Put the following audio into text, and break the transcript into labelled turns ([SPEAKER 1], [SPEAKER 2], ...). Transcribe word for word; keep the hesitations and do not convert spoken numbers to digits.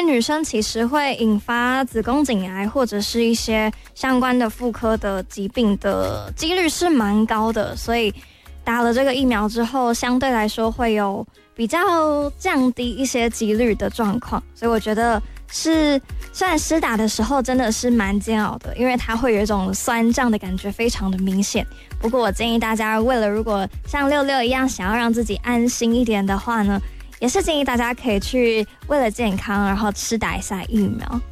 [SPEAKER 1] 女生其实会引发子宫颈癌或者是一些相关的妇科的疾病的几率是蛮高的，所以打了这个疫苗之后，相对来说会有比较降低一些几率的状况，所以我觉得是虽然施打的时候真的是蛮煎熬的，因为它会有一种酸胀的感觉，非常的明显。不过我建议大家，为了如果像六六一样想要让自己安心一点的话呢，也是建议大家可以去为了健康，然后施打一下疫苗。